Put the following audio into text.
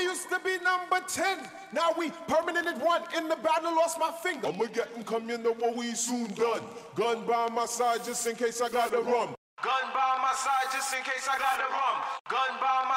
used to be number 10. Now we permanent at 1. In the battle, lost my finger. I'ma get 'em come, you know what we soon done. Gun by my side just in case I got the rum. Gun by my side just in case I got the rum. Gun by my